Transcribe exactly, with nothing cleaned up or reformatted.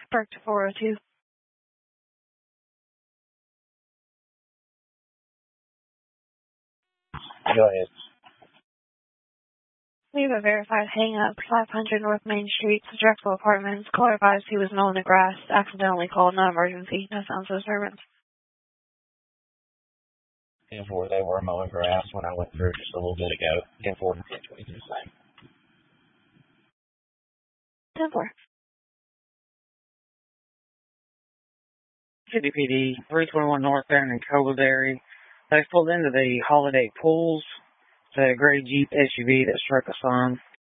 Park to four oh two. Go ahead. We have a verified hang-up, five hundred North Main Street, Drexel Apartments. Caller advised he was mowing the grass, accidentally called, no emergency, no sound disturbance. ten four, they were mowing grass when I went through just a little bit ago. ten four and ten twenty, the same. ten four. City P D, three twenty-one North End in Cobleberry. They pulled into the Holiday Pools, the gray Jeep S U V that struck us on.